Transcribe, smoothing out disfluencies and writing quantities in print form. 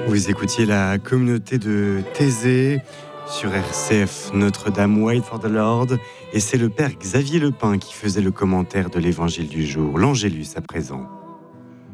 Vous écoutiez la communauté de Thésée sur RCF Notre-Dame, Wait for the Lord, et c'est le père Xavier Lepin qui faisait le commentaire de l'évangile du jour, l'Angélus à présent.